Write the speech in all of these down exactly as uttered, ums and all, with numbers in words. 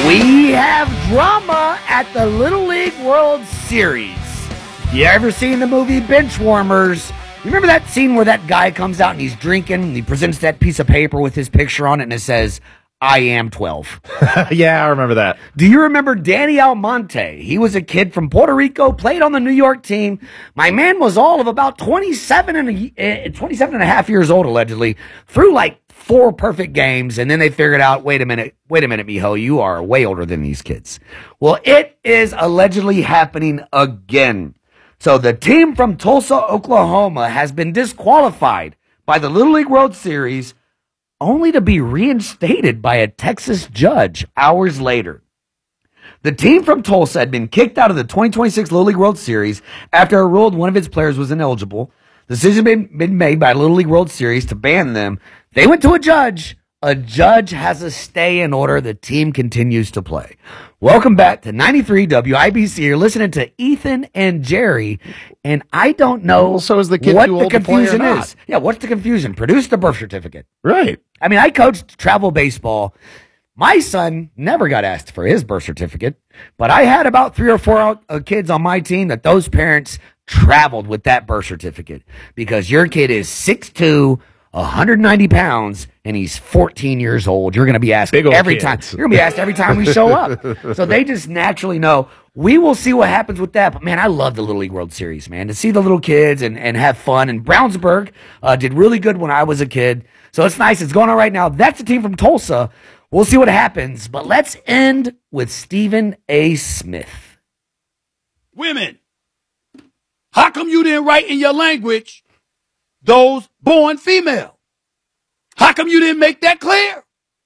We have drama at the Little League World Series. You ever seen the movie Benchwarmers? You remember that scene where that guy comes out and he's drinking and he presents that piece of paper with his picture on it and it says, I am twelve. Yeah, I remember that. Do you remember Danny Almonte? He was a kid from Puerto Rico, played on the New York team. My man was all of about twenty-seven and, a, uh, twenty-seven and a half years old, allegedly, through like four perfect games, and then they figured out, wait a minute, wait a minute, mijo, you are way older than these kids. Well, it is allegedly happening again. So the team from Tulsa, Oklahoma has been disqualified by the Little League World Series only to be reinstated by a Texas judge hours later. The team from Tulsa had been kicked out of the twenty twenty-six Little League World Series after it ruled one of its players was ineligible. The decision had been, been made by Little League World Series to ban them. They went to a judge. A judge has a stay in order. The team continues to play. Welcome back to ninety-three W I B C. You're listening to Ethan and Jerry, and I don't know well, so is the kid what too the old to play or confusion not? is. Yeah, what's the confusion? Produce the birth certificate. Right. I mean, I coached travel baseball. My son never got asked for his birth certificate, but I had about three or four uh, kids on my team that those parents traveled with that birth certificate because your kid is six foot two, one hundred ninety pounds, and he's fourteen years old. You're going to be asked every kids. time. You're going to be asked every time we show up. So they just naturally know. We will see what happens with that. But, man, I love the Little League World Series, man, to see the little kids and, and have fun. And Brownsburg uh, did really good when I was a kid. So it's nice. It's going on right now. That's the team from Tulsa. We'll see what happens. But let's end with Stephen A. Smith. Women, how come you didn't write in your language those born female? How come you didn't make that clear?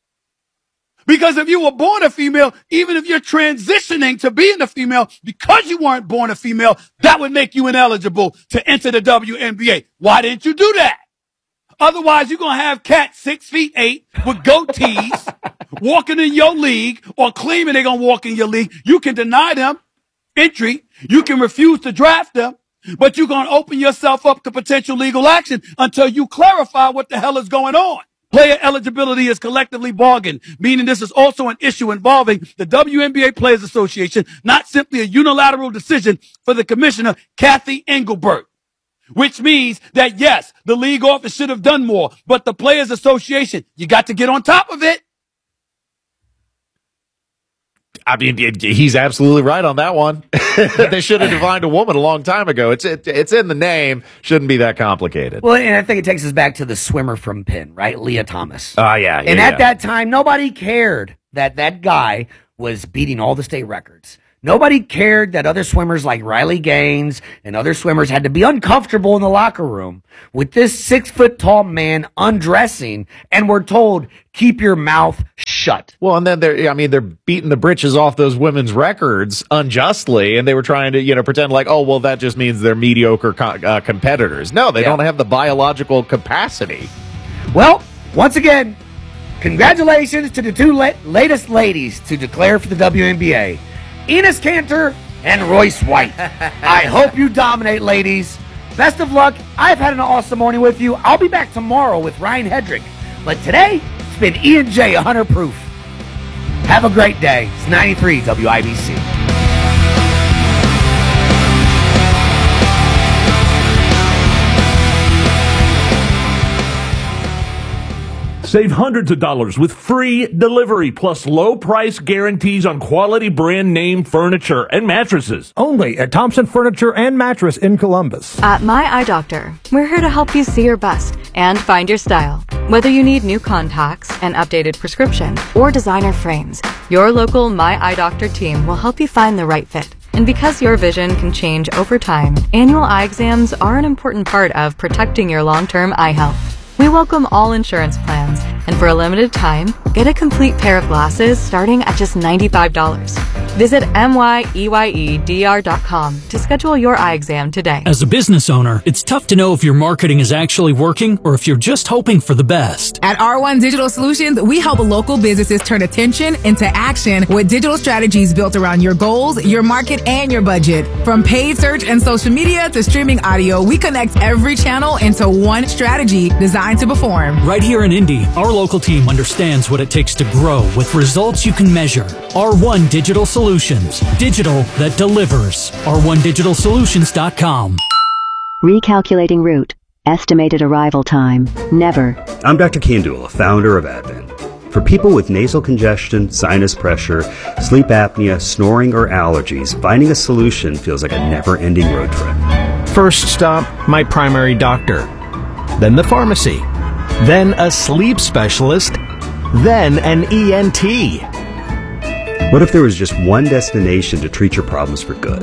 Because if you were born a female, even if you're transitioning to being a female, because you weren't born a female, that would make you ineligible to enter the W N B A. Why didn't you do that? Otherwise, you're going to have cats six feet eight with goatees walking in your league or claiming they're going to walk in your league. You can deny them entry. You can refuse to draft them. But you're going to open yourself up to potential legal action until you clarify what the hell is going on. Player eligibility is collectively bargained, meaning this is also an issue involving the W N B A Players Association, not simply a unilateral decision for the commissioner, Kathy Engelbert. Which means that, yes, the league office should have done more, but the Players Association, you got to get on top of it. I mean, he's absolutely right on that one. They should have defined a woman a long time ago. It's it, it's in the name. Shouldn't be that complicated. Well, and I think it takes us back to the swimmer from Penn, right? Leah Thomas. Oh, uh, yeah, yeah. And at yeah. that time, nobody cared that that guy was beating all the state records. Nobody cared that other swimmers like Riley Gaines and other swimmers had to be uncomfortable in the locker room with this six-foot-tall man undressing, and we're told, keep your mouth shut. Well, and then they're, I mean, they're beating the britches off those women's records unjustly, and they were trying to, you know, pretend like, oh, well, that just means they're mediocre co- uh, competitors. No, they yeah. don't have the biological capacity. Well, once again, congratulations to the two la- latest ladies to declare for the W N B A. Enos Kanter and Royce White. I hope you dominate, ladies. Best of luck. I've had an awesome morning with you. I'll be back tomorrow with Ryan Hedrick. But today, it's been E and J, one hundred proof. Have a great day. It's ninety-three W I B C. Save hundreds of dollars with free delivery plus low price guarantees on quality brand name furniture and mattresses. Only at Thompson Furniture and Mattress in Columbus. At My Eye Doctor, we're here to help you see your best and find your style. Whether you need new contacts, an updated prescription, or designer frames, your local My Eye Doctor team will help you find the right fit. And because your vision can change over time, annual eye exams are an important part of protecting your long-term eye health. We welcome all insurance plans, and for a limited time, get a complete pair of glasses starting at just ninety-five dollars. Visit M Y E Y E D R dot com to schedule your eye exam today. As a business owner, it's tough to know if your marketing is actually working or if you're just hoping for the best. At R one Digital Solutions, we help local businesses turn attention into action with digital strategies built around your goals, your market, and your budget. From paid search and social media to streaming audio, we connect every channel into one strategy designed to perform. Right here in Indy, our local team understands what it takes to grow with results you can measure. R one Digital Solutions. Digital that delivers. R one digital solutions dot com. Recalculating route. Estimated arrival time. Never. I'm Doctor Kandula, founder of Advent. For people with nasal congestion, sinus pressure, sleep apnea, snoring, or allergies, finding a solution feels like a never-ending road trip. First stop, my primary doctor. Then the pharmacy. Then a sleep specialist. Then an E N T. What if there was just one destination to treat your problems for good?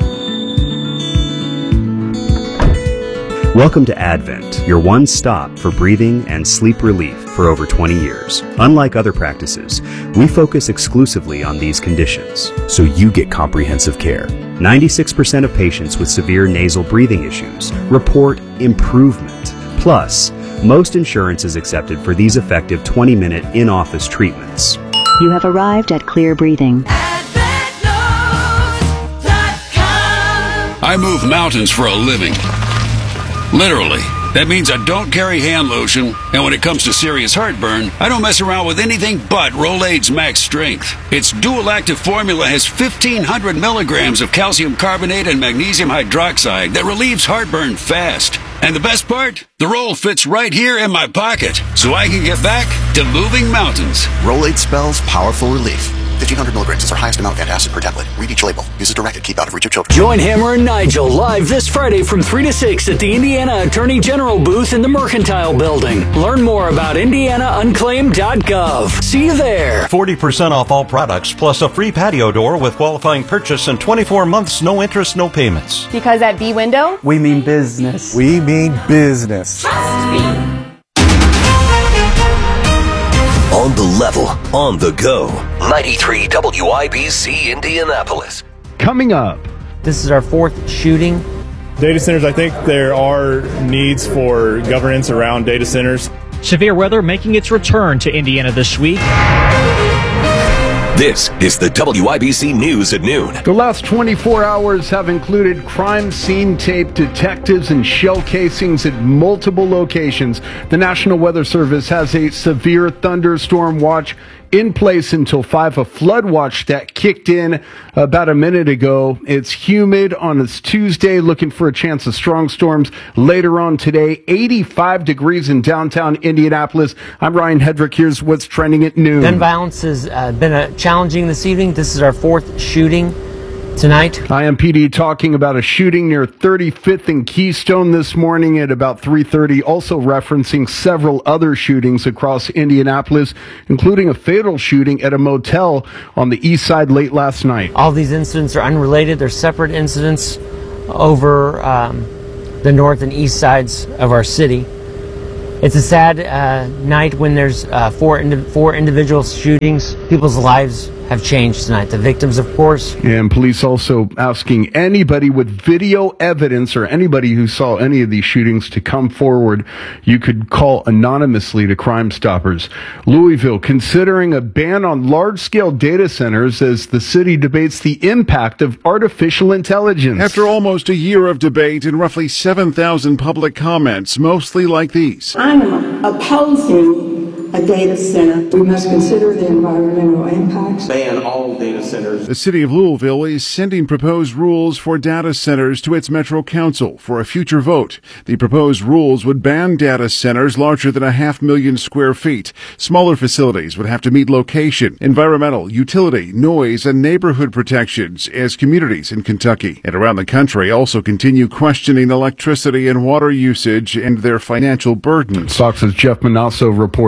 Welcome to Advent, your one stop for breathing and sleep relief for over twenty years. Unlike other practices, we focus exclusively on these conditions, so you get comprehensive care. ninety-six percent of patients with severe nasal breathing issues report improvement. Plus, most insurance is accepted for these effective twenty-minute in-office treatments. You have arrived at Clear Breathing. I move mountains for a living. Literally. That means I don't carry hand lotion, and when it comes to serious heartburn, I don't mess around with anything but Rolaids Max Strength. Its dual-active formula has fifteen hundred milligrams of calcium carbonate and magnesium hydroxide that relieves heartburn fast. And the best part? The roll fits right here in my pocket, so I can get back to moving mountains. Rolaids spells powerful relief. fifteen hundred milligrams is our highest amount of antacid per tablet. Read each label. Use as directed. Keep out of reach of children. Join Hammer and Nigel live this Friday from three to six at the Indiana Attorney General booth in the Mercantile Building. Learn more about indiana unclaimed dot gov. See you there. forty percent off all products, plus a free patio door with qualifying purchase and twenty-four months, no interest, no payments. Because at B Window, we mean business. We mean business. Trust me. On the level, on the go. ninety-three W I B C Indianapolis. Coming up. This is our fourth shooting. Data centers, I think there are needs for governance around data centers. Severe weather making its return to Indiana this week. This is the W I B C News at noon. The last twenty-four hours have included crime scene tape, detectives, and shell casings at multiple locations. The National Weather Service has a severe thunderstorm watch in place until five, a flood watch that kicked in about a minute ago. It's humid on this Tuesday, looking for a chance of strong storms later on today. eighty-five degrees in downtown Indianapolis. I'm Ryan Hedrick. Here's what's trending at noon. Gun violence has uh, been uh, challenging this evening. This is our fourth shooting tonight. I M P D talking about a shooting near thirty-fifth and Keystone this morning at about three thirty, also referencing several other shootings across Indianapolis, including a fatal shooting at a motel on the east side late last night. All these incidents are unrelated. They're separate incidents over um, the north and east sides of our city. It's a sad uh, night when there's uh, four, indi- four individual shootings. People's lives have changed tonight. The victims, of course. And police also asking anybody with video evidence or anybody who saw any of these shootings to come forward. You could call anonymously to Crime Stoppers. Louisville considering a ban on large-scale data centers as the city debates the impact of artificial intelligence. After almost a year of debate and roughly seven thousand public comments, mostly like these. I'm opposing a data center. We must consider the environmental impacts. Ban all data centers. The city of Louisville is sending proposed rules for data centers to its Metro Council for a future vote. The proposed rules would ban data centers larger than a half million square feet. Smaller facilities would have to meet location, environmental, utility, noise, and neighborhood protections as communities in Kentucky and around the country also continue questioning electricity and water usage and their financial burdens. Fox's Jeff Manasso reporting.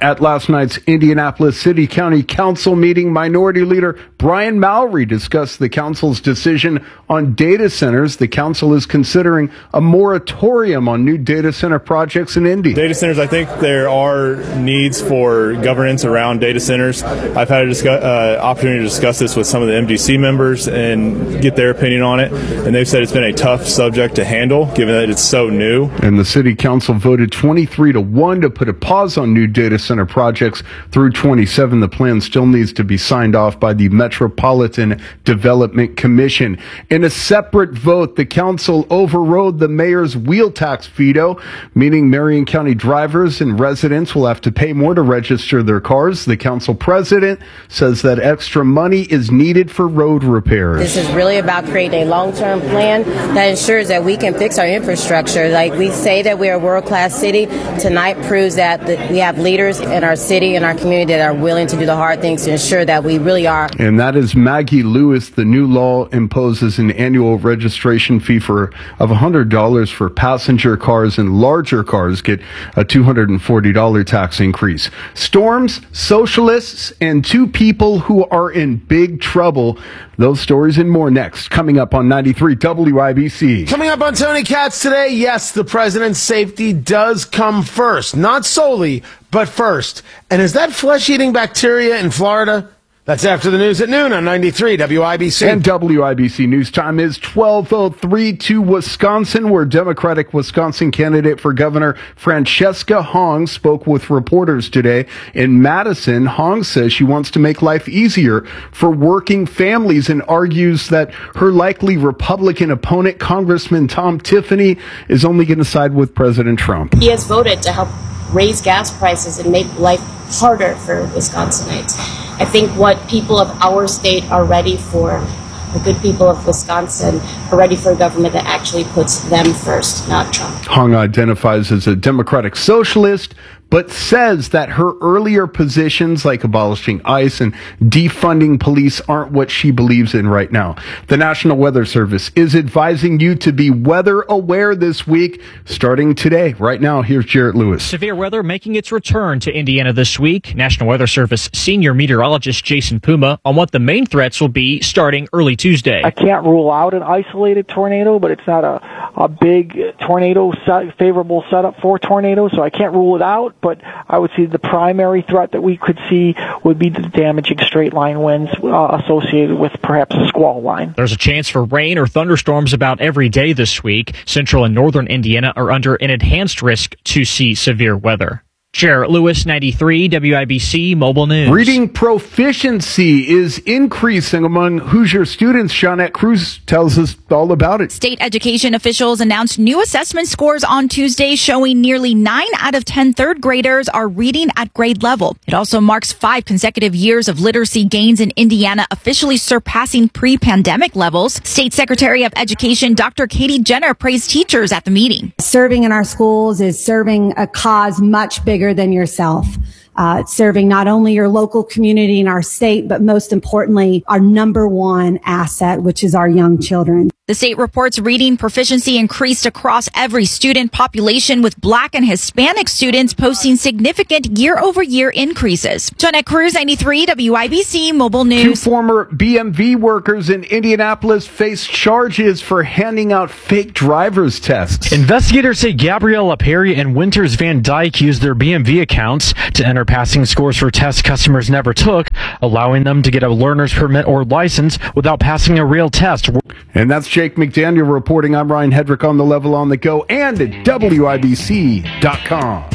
At last night's Indianapolis City County Council meeting, Minority Leader Brian Mowry discussed the council's decision on data centers. The council is considering a moratorium on new data center projects in Indy. Data centers, I think there are needs for governance around data centers. I've had a discuss, uh, opportunity to discuss this with some of the M D C members and get their opinion on it, and they've said it's been a tough subject to handle given that it's so new. And the city council voted twenty-three to one to put a pause on new data center projects through twenty-seven. The plan still needs to be signed off by the Metropolitan Development Commission. In a separate vote, the council overrode the mayor's wheel tax veto, meaning Marion County drivers and residents will have to pay more to register their cars. The council president says that extra money is needed for road repairs. This is really about creating a long-term plan that ensures that we can fix our infrastructure. Like we say that we're a world-class city, tonight proves that the, we have leaders in our city and our community that are willing to do the hard things to ensure that we really are. And that is Maggie Lewis. The new law imposes an annual registration fee for of one hundred dollars for passenger cars, and larger cars get a two hundred forty dollars tax increase. Storms, socialists, and two people who are in big trouble. Those stories and more next, coming up on ninety-three W I B C. Coming up on Tony Katz today, yes, the president's safety does come first. Not solely, but first. And is that flesh-eating bacteria in Florida? That's after the news at noon on ninety-three W I B C. And W I B C News Time is twelve oh three to Wisconsin, where Democratic Wisconsin candidate for governor Francesca Hong spoke with reporters today. In Madison, Hong says she wants to make life easier for working families and argues that her likely Republican opponent, Congressman Tom Tiffany, is only going to side with President Trump. He has voted to help raise gas prices and make life harder for Wisconsinites. I think what people of our state are ready for, the good people of Wisconsin, are ready for a government that actually puts them first, not Trump. Hong identifies as a Democratic socialist, but says that her earlier positions like abolishing ICE and defunding police aren't what she believes in right now. The National Weather Service is advising you to be weather aware this week, starting today. Right now, here's Jarrett Lewis. Severe weather making its return to Indiana this week. National Weather Service senior meteorologist Jason Puma on what the main threats will be starting early Tuesday. I can't rule out an isolated tornado, but it's not a, a big tornado set, favorable setup for tornadoes, so I can't rule it out. But I would say the primary threat that we could see would be the damaging straight line winds uh, associated with perhaps a squall line. There's a chance for rain or thunderstorms about every day this week. Central and northern Indiana are under an enhanced risk to see severe weather. Jarrett Lewis, ninety-three W I B C Mobile News. Reading proficiency is increasing among Hoosier students. Shawnette Cruz tells us all about it. State education officials announced new assessment scores on Tuesday showing nearly nine out of ten third graders are reading at grade level. It also marks five consecutive years of literacy gains in Indiana, officially surpassing pre-pandemic levels. State Secretary of Education Doctor Katie Jenner praised teachers at the meeting. Serving in our schools is serving a cause much bigger than yourself. Uh, it's serving not only your local community and our state, but most importantly, our number one asset, which is our young children. The state reports reading proficiency increased across every student population, with Black and Hispanic students posting significant year-over-year increases. Jeanette Cruz, ninety-three W I B C Mobile News. Two former B M V workers in Indianapolis face charges for handing out fake driver's tests. Investigators say Gabriella Perry and Winters Van Dyke used their B M V accounts to enter passing scores for tests customers never took, allowing them to get a learner's permit or license without passing a real test. And that's Jake McDaniel reporting. I'm Ryan Hedrick on the Level on the Go and at W I B C dot com.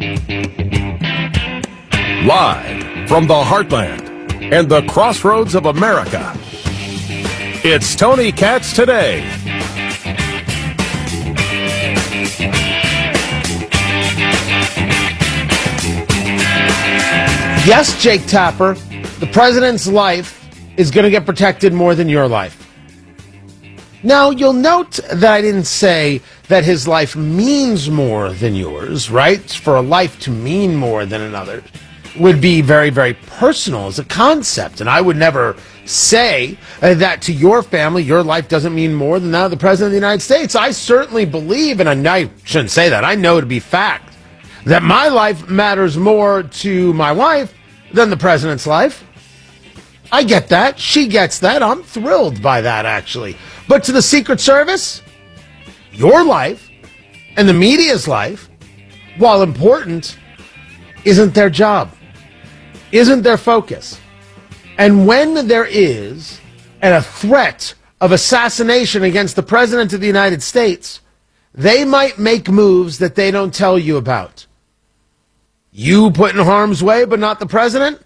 Live from the heartland and the crossroads of America, it's Tony Katz Today. Yes, Jake Tapper, the president's life is going to get protected more than your life. Now, you'll note that I didn't say that his life means more than yours, right? For a life to mean more than another would be very, very personal as a concept. And I would never say uh, that to your family, your life doesn't mean more than that of the President of the United States. I certainly believe, and I shouldn't say that, I know to be fact, that my life matters more to my wife than the president's life. I get that. She gets that. I'm thrilled by that, actually. But to the Secret Service, your life and the media's life, while important, isn't their job, isn't their focus. And when there is a threat of assassination against the President of the United States, they might make moves that they don't tell you about. You put in harm's way, but not the President?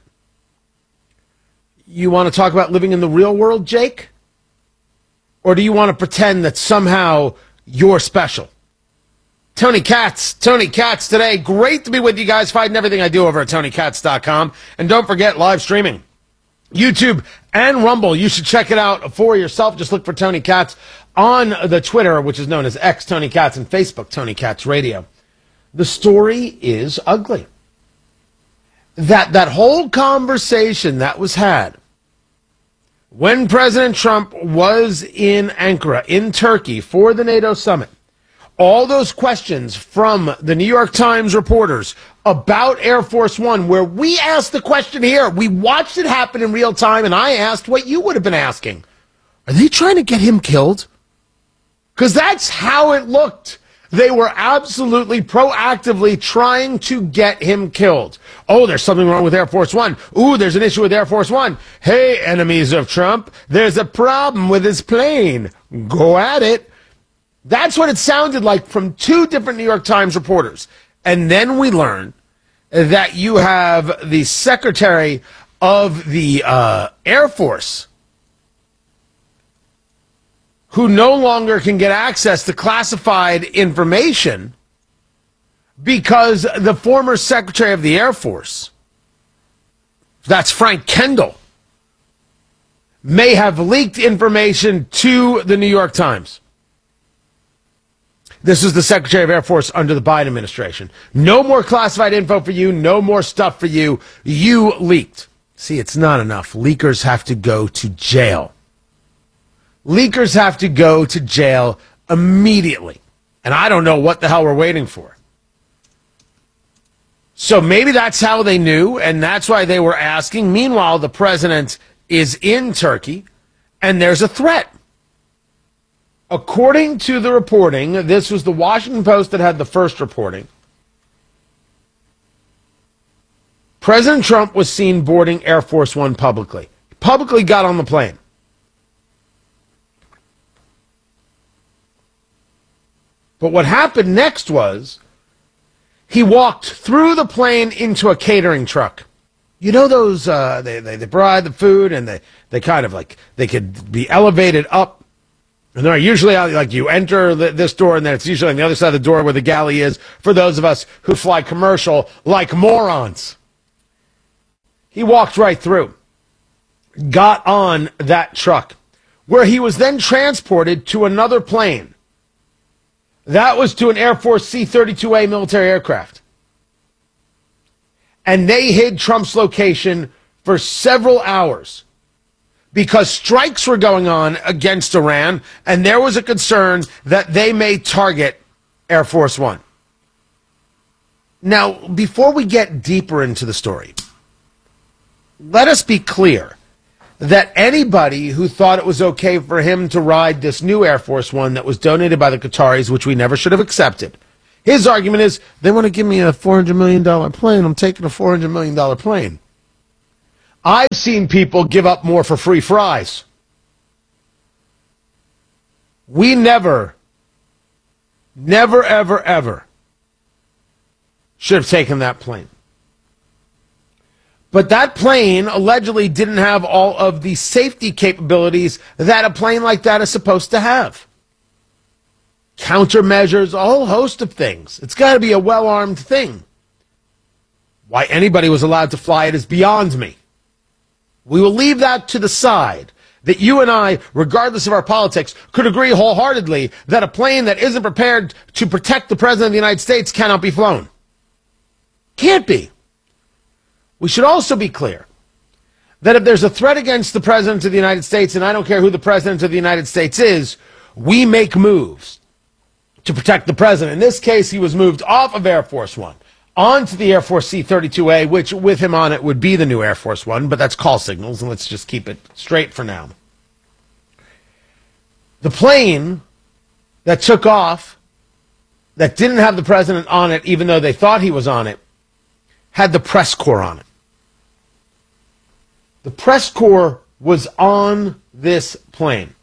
You want to talk about living in the real world, Jake? Or do you want to pretend that somehow you're special? Tony Katz, Tony Katz today. Great to be with you guys. Find everything I do over at tony katz dot com. And don't forget, live streaming, YouTube and Rumble. You should check it out for yourself. Just look for Tony Katz on the Twitter, which is known as X Tony Katz, and Facebook, Tony Katz Radio. The story is ugly. That, that whole conversation that was had when President Trump was in Ankara, in Turkey, for the NATO summit, all those questions from the New York Times reporters about Air Force One, where we asked the question here, we watched it happen in real time, and I asked what you would have been asking. Are they trying to get him killed? Because that's how it looked. They were absolutely proactively trying to get him killed. Oh, there's something wrong with Air Force One. Ooh, there's an issue with Air Force One. Hey, enemies of Trump, there's a problem with his plane. Go at it. That's what it sounded like from two different New York Times reporters. And then we learn that you have the Secretary of the uh, Air Force, who no longer can get access to classified information because the former Secretary of the Air Force, that's Frank Kendall, may have leaked information to the New York Times. This is the Secretary of Air Force under the Biden administration. No more classified info for you, no more stuff for you. You leaked. See, it's not enough. Leakers have to go to jail. Leakers have to go to jail immediately. And I don't know what the hell we're waiting for. So maybe that's how they knew, and that's why they were asking. Meanwhile, the president is in Turkey, and there's a threat. According to the reporting, this was the Washington Post that had the first reporting, President Trump was seen boarding Air Force One publicly. Publicly got on the plane. But what happened next was he walked through the plane into a catering truck. You know those, uh, they, they, they provide the food and they, they kind of like, they could be elevated up. And they're usually like you enter this door and then it's usually on the other side of the door where the galley is for those of us who fly commercial like morons. He walked right through, got on that truck, where he was then transported to another plane. That was to an Air Force C thirty-two A military aircraft. And they hid Trump's location for several hours because strikes were going on against Iran, and there was a concern that they may target Air Force One. Now, before we get deeper into the story, let us be clear that anybody who thought it was okay for him to ride this new Air Force One that was donated by the Qataris, which we never should have accepted, his argument is, they want to give me a four hundred million dollars plane. I'm taking a four hundred million dollars plane. I've seen people give up more for free fries. We never, never, ever, ever should have taken that plane. But that plane allegedly didn't have all of the safety capabilities that a plane like that is supposed to have. Countermeasures, a whole host of things. It's got to be a well-armed thing. Why anybody was allowed to fly it is beyond me. We will leave that to the side. That you and I, regardless of our politics, could agree wholeheartedly that a plane that isn't prepared to protect the President of the United States cannot be flown. Can't be. We should also be clear that if there's a threat against the President of the United States, and I don't care who the President of the United States is, we make moves to protect the President. In this case, he was moved off of Air Force One, onto the Air Force C thirty-two A, which with him on it would be the new Air Force One, but that's call signals, and let's just keep it straight for now. The plane that took off, that didn't have the president on it, even though they thought he was on it, had the press corps on it. The press corps was on this plane.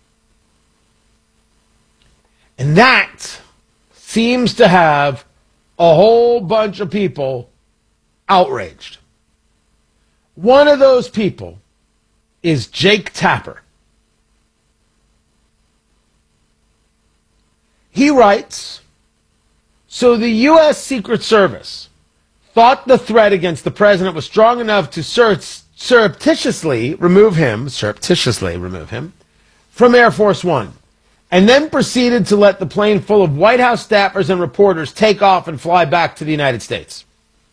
And that seems to have a whole bunch of people outraged. One of those people is Jake Tapper. He writes, so the U S Secret Service thought the threat against the president was strong enough to sur- surreptitiously remove him, surreptitiously remove him from Air Force One, and then proceeded to let the plane full of White House staffers and reporters take off and fly back to the United States.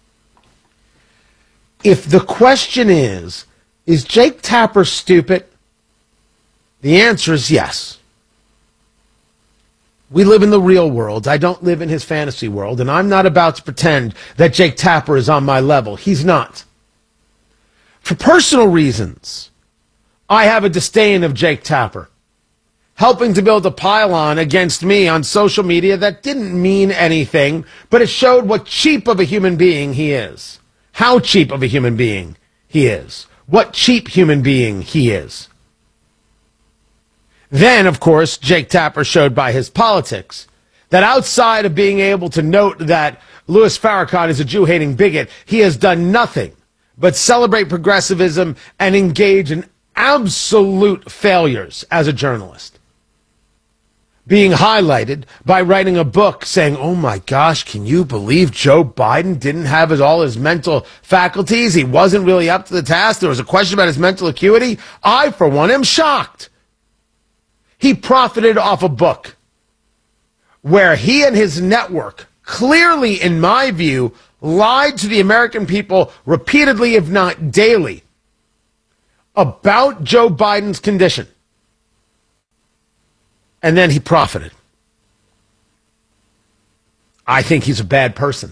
If the question is, is Jake Tapper stupid? The answer is yes. We live in the real world. I don't live in his fantasy world, and I'm not about to pretend that Jake Tapper is on my level. He's not. For personal reasons, I have a disdain of Jake Tapper, helping to build a pylon against me on social media that didn't mean anything, but it showed what cheap of a human being he is. How cheap of a human being he is. What cheap human being he is. Then, of course, Jake Tapper showed by his politics that outside of being able to note that Louis Farrakhan is a Jew-hating bigot, he has done nothing but celebrate progressivism and engage in absolute failures as a journalist. Being highlighted by writing a book saying, oh my gosh, can you believe Joe Biden didn't have his, all his mental faculties? He wasn't really up to the task. There was a question about his mental acuity. I, for one, am shocked. He profited off a book where he and his network clearly, in my view, lied to the American people repeatedly, if not daily, about Joe Biden's condition. And then he profited. I think he's a bad person.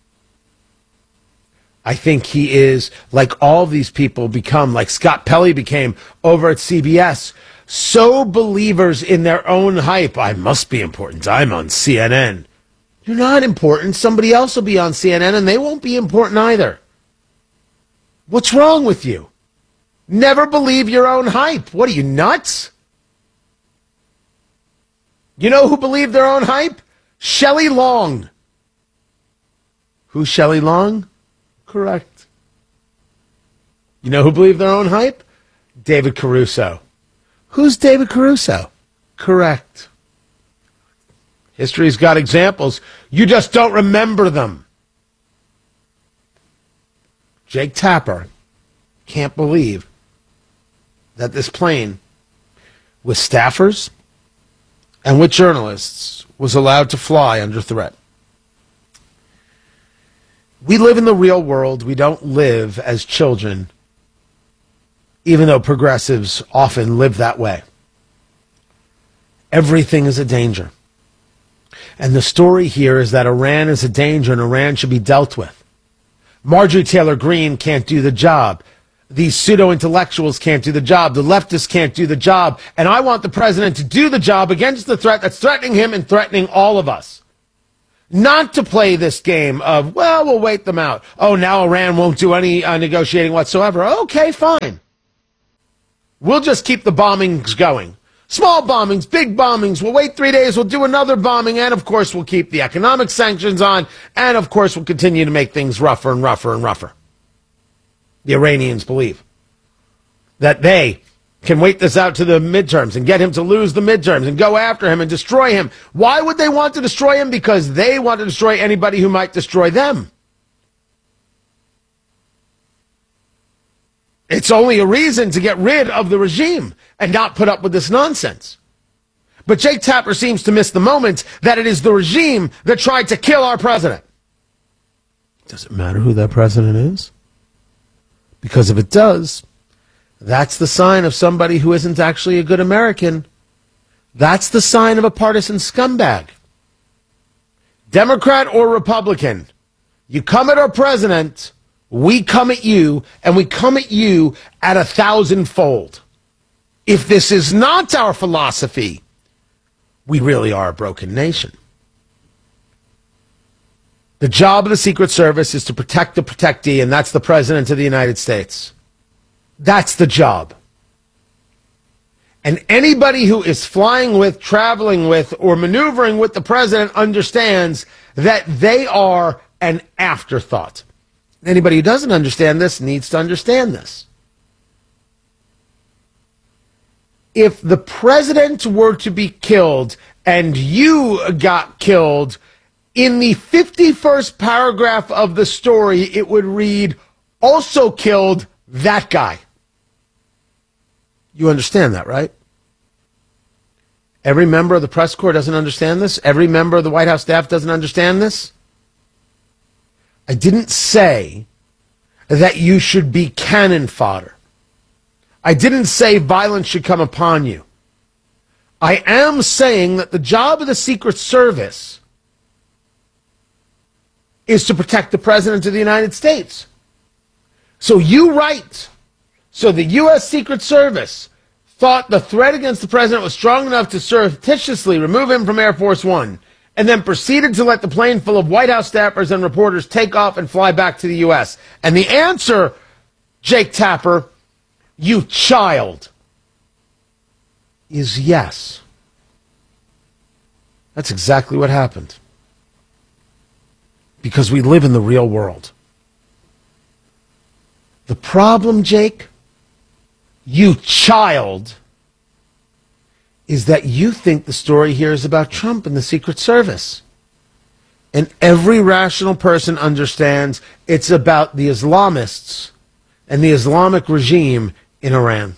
I think he is, like all these people become, like Scott Pelley became over at C B S, so believers in their own hype. I must be important. I'm on C N N. You're not important. Somebody else will be on C N N and they won't be important either. What's wrong with you? Never believe your own hype. What are you, nuts? You know who believed their own hype? Shelley Long. Who's Shelley Long? Correct. You know who believed their own hype? David Caruso. Who's David Caruso? Correct. History's got examples. You just don't remember them. Jake Tapper can't believe that this plane with staffers and with journalists was allowed to fly under threat. We live in the real world. We don't live as children, even though progressives often live that way. Everything is a danger. And the story here is that Iran is a danger and Iran should be dealt with. Marjorie Taylor Greene can't do the job. These pseudo-intellectuals can't do the job. The leftists can't do the job. And I want the president to do the job against the threat that's threatening him and threatening all of us. Not to play this game of, well, we'll wait them out. Oh, now Iran won't do any uh, negotiating whatsoever. Okay, fine. We'll just keep the bombings going. Small bombings, big bombings. We'll wait three days. We'll do another bombing. And, of course, we'll keep the economic sanctions on. And, of course, we'll continue to make things rougher and rougher and rougher. The Iranians believe that they can wait this out to the midterms and get him to lose the midterms and go after him and destroy him. Why would they want to destroy him? Because they want to destroy anybody who might destroy them. It's only a reason to get rid of the regime and not put up with this nonsense. But Jake Tapper seems to miss the moment that it is the regime that tried to kill our president. Does it matter who that president is? Because if it does, that's the sign of somebody who isn't actually a good American. That's the sign of a partisan scumbag. Democrat or Republican, You come at our president, we come at you, and we come at you at a thousandfold. If this is not our philosophy, we really are a broken nation. The job of the Secret Service is to protect the protectee, and that's the President of the United States. That's the job. And anybody who is flying with, traveling with, or maneuvering with the President understands that they are an afterthought. Anybody who doesn't understand this needs to understand this. If the President were to be killed and you got killed, in the fifty-first paragraph of the story, it would read, also killed that guy. You understand that, right? Every member of the press corps doesn't understand this. Every member of the White House staff doesn't understand this. I didn't say that you should be cannon fodder. I didn't say violence should come upon you. I am saying that the job of the Secret Service is to protect the President of the United States. So you write, so the U S Secret Service thought the threat against the President was strong enough to surreptitiously remove him from Air Force One, and then proceeded to let the plane full of White House staffers and reporters take off and fly back to the U S. And the answer, Jake Tapper, you child, is yes. That's exactly what happened. Because we live in the real world. The problem, Jake, you child, is that you think the story here is about Trump and the Secret Service. And every rational person understands it's about the Islamists and the Islamic regime in Iran.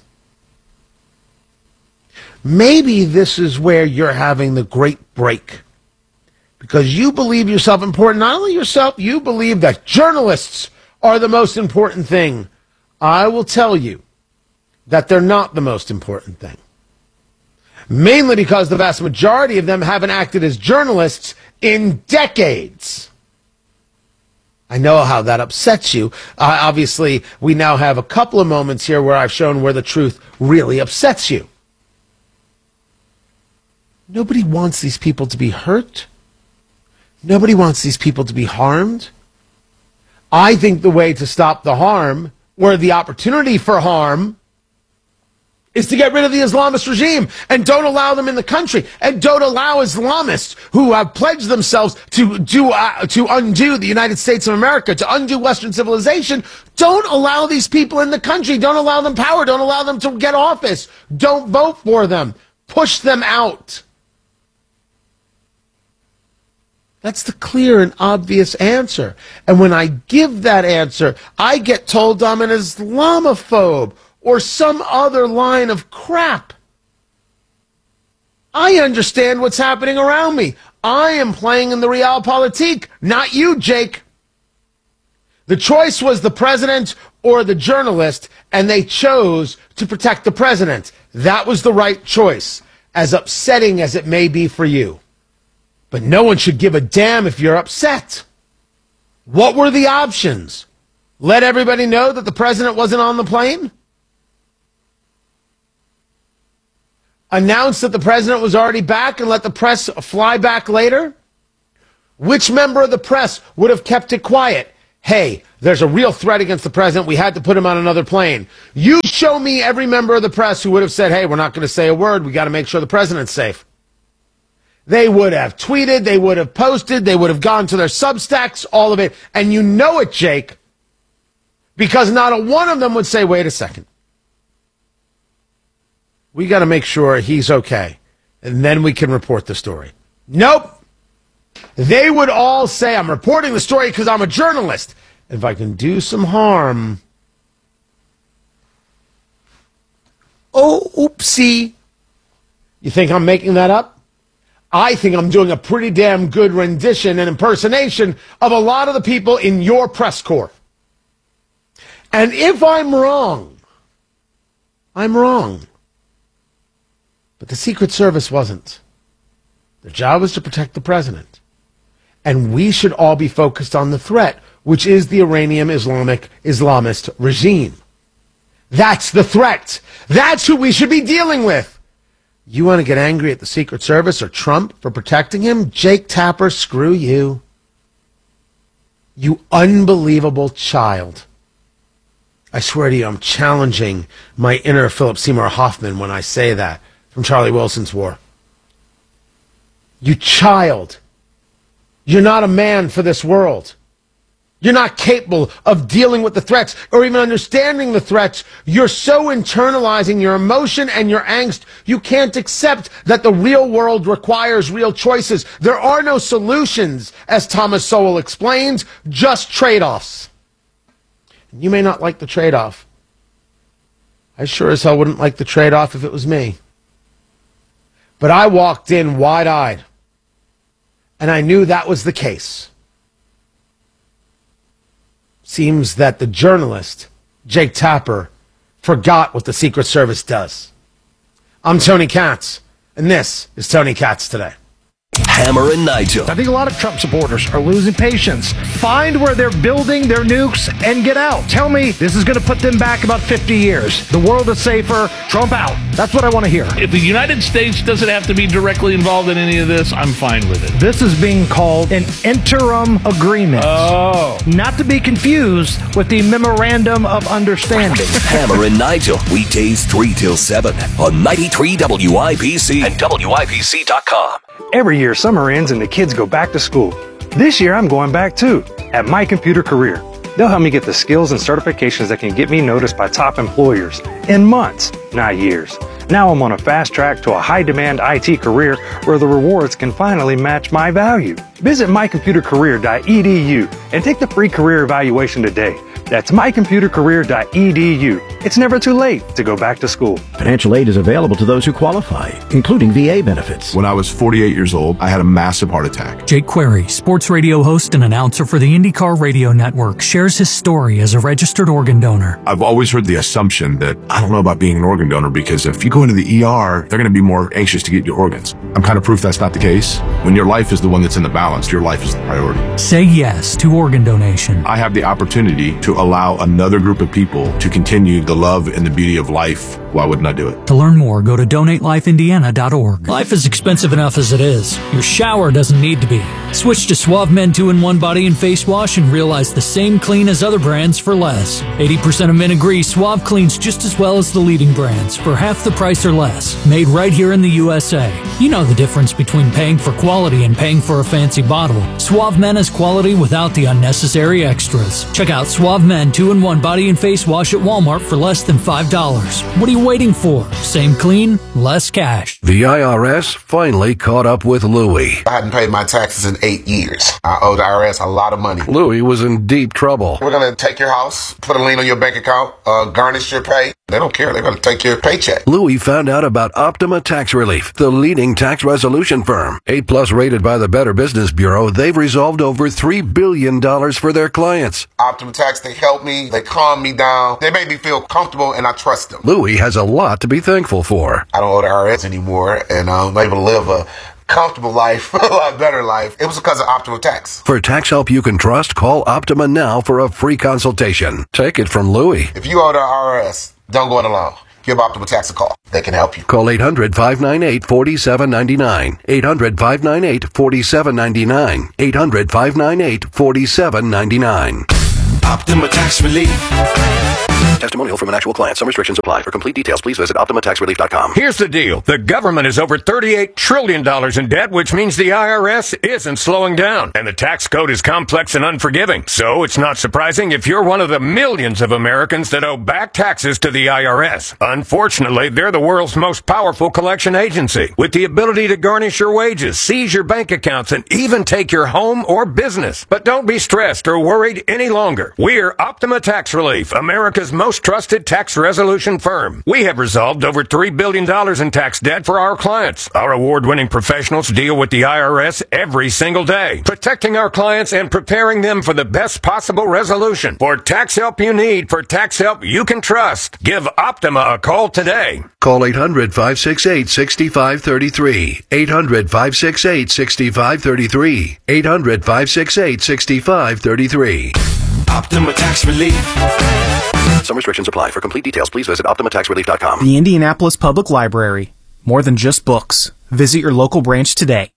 Maybe this is where you're having the great break. Because you believe yourself important. Not only yourself, you believe that journalists are the most important thing. I will tell you that they're not the most important thing. Mainly because the vast majority of them haven't acted as journalists in decades. I know how that upsets you. Uh, obviously, we now have a couple of moments here where I've shown where the truth really upsets you. Nobody wants these people to be hurt. Nobody wants these people to be harmed. I think the way to stop the harm, or the opportunity for harm, is to get rid of the Islamist regime and don't allow them in the country, and don't allow Islamists who have pledged themselves to do uh, to undo the United States of America, to undo Western civilization. Don't allow these people in the country. Don't allow them power. Don't allow them to get office. Don't vote for them. Push them out. That's the clear and obvious answer. And when I give that answer, I get told I'm an Islamophobe or some other line of crap. I understand what's happening around me. I am playing in the realpolitik, not you, Jake. The choice was the president or the journalist, and they chose to protect the president. That was the right choice, as upsetting as it may be for you. But no one should give a damn if you're upset. What were the options? Let everybody know that the president wasn't on the plane? Announce that the president was already back and let the press fly back later? Which member of the press would have kept it quiet? Hey, there's a real threat against the president. We had to put him on another plane. You show me every member of the press who would have said, hey, we're not going to say a word. We got to make sure the president's safe. They would have tweeted, they would have posted, they would have gone to their Substacks, all of it. And you know it, Jake, because not a one of them would say, wait a second. We got to make sure he's okay, and then we can report the story. Nope. They would all say, I'm reporting the story because I'm a journalist. If I can do some harm. Oh, oopsie. You think I'm making that up? I think I'm doing a pretty damn good rendition and impersonation of a lot of the people in your press corps. And if I'm wrong, I'm wrong. But the Secret Service wasn't. Their job was to protect the president. And we should all be focused on the threat, which is the Iranian Islamic Islamist regime. That's the threat. That's who we should be dealing with. You want to get angry at the Secret Service or Trump for protecting him? Jake Tapper, screw you. You unbelievable child. I swear to you, I'm challenging my inner Philip Seymour Hoffman when I say that from Charlie Wilson's War. You child. You're not a man for this world. You're not capable of dealing with the threats or even understanding the threats. You're so internalizing your emotion and your angst, you can't accept that the real world requires real choices. There are no solutions, as Thomas Sowell explains, just trade-offs. You may not like the trade-off. I sure as hell wouldn't like the trade-off if it was me. But I walked in wide-eyed, and I knew that was the case. Seems that the journalist, Jake Tapper, forgot what the Secret Service does. I'm Tony Katz, and this is Tony Katz Today. Hammer and Nigel. I think a lot of Trump supporters are losing patience. Find where they're building their nukes and get out. Tell me this is going to put them back about fifty years. The world is safer. Trump out. That's what I want to hear. If the United States doesn't have to be directly involved in any of this, I'm fine with it. This is being called an interim agreement. Oh. Not to be confused with the Memorandum of Understanding. Hammer and Nigel, weekdays three till seven on ninety-three W I B C and W I B C dot com. Every year, summer ends and the kids go back to school. This year, I'm going back too, at My Computer Career. They'll help me get the skills and certifications that can get me noticed by top employers in months, not years. Now I'm on a fast track to a high-demand I T career where the rewards can finally match my value. Visit my computer career dot e d u and take the free career evaluation today. That's my computer career dot e d u. It's never too late to go back to school. Financial aid is available to those who qualify, including V A benefits. When I was forty-eight years old, I had a massive heart attack. Jake Query, sports radio host and announcer for the IndyCar Radio Network, shares his story as a registered organ donor. I've always heard the assumption that I don't know about being an organ donor because if you go into the E R, they're going to be more anxious to get your organs. I'm kind of proof that's not the case. When your life is the one that's in the balance, your life is the priority. Say yes to organ donation. I have the opportunity to allow another group of people to continue the love and the beauty of life. Why wouldn't I do it? To learn more, go to donate life indiana dot org. Life is expensive enough as it is. Your shower doesn't need to be. Switch to Suave Men two in one body and face wash and realize the same clean as other brands for less. eighty percent of men agree Suave cleans just as well as the leading brands for half the price or less. Made right here in the U S A. You know the difference between paying for quality and paying for a fancy bottle. Suave Men is quality without the unnecessary extras. Check out Suave Men two in one body and face wash at Walmart for less than five dollars. What are you waiting for? Same clean, less cash. The I R S finally caught up with Louie. I hadn't paid my taxes in eight years. I owed the I R S a lot of money. Louie was in deep trouble. We're going to take your house, put a lien on your bank account, uh, garnish your pay. They don't care. They're going to take your paycheck. Louie found out about Optima Tax Relief, the leading tax resolution firm. eight plus rated by the Better Business Bureau, they've resolved over three billion dollars for their clients. Optima Tax, they help me. They calm me down. They make me feel comfortable, and I trust them. Louie has a lot to be thankful for. I don't owe the I R S anymore, and I'm able to live a comfortable life, a lot better life. It was because of Optima Tax. For tax help you can trust, call Optima now for a free consultation. Take it from Louie. If you owe the I R S, don't go it alone. Give Optima Tax a call. They can help you. Call eight hundred, five nine eight, four seven nine nine. eight hundred, five nine eight, four seven nine nine. eight hundred, five nine eight, four seven nine nine. Optima Tax Relief. Testimonial from an actual client. Some restrictions apply. For complete details, please visit optima tax relief dot com. Here's the deal. The government is over thirty-eight trillion dollars in debt, which means the I R S isn't slowing down. And the tax code is complex and unforgiving. So it's not surprising if you're one of the millions of Americans that owe back taxes to the I R S. Unfortunately, they're the world's most powerful collection agency, with the ability to garnish your wages, seize your bank accounts, and even take your home or business. But don't be stressed or worried any longer. We're Optima Tax Relief, America's most most trusted tax resolution firm. We have resolved over three billion dollars in tax debt for our clients. Our award-winning professionals deal with the I R S every single day, protecting our clients and preparing them for the best possible resolution. For tax help you need, for tax help you can trust, give Optima a call today. Call eight hundred, five six eight, six five three three. eight hundred, five six eight, six five three three. eight hundred, five six eight, six five three three. Optima Tax Relief. Some restrictions apply. For complete details, please visit optima tax relief dot com. The Indianapolis Public Library. More than just books. Visit your local branch today.